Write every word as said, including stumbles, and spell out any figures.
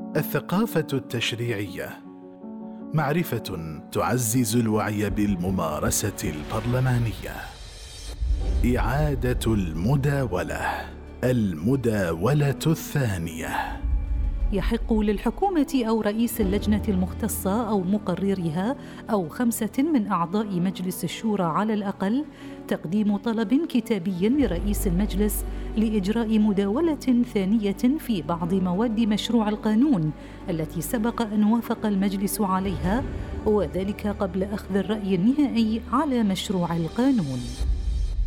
الثقافة التشريعية معرفة تعزز الوعي بالممارسة البرلمانية. إعادة المداولة، المداولة الثانية. يحق للحكومة أو رئيس اللجنة المختصة أو مقررها أو خمسة من أعضاء مجلس الشورى على الأقل تقديم طلب كتابي لرئيس المجلس لإجراء مداولة ثانية في بعض مواد مشروع القانون التي سبق أن وافق المجلس عليها، وذلك قبل أخذ الرأي النهائي على مشروع القانون.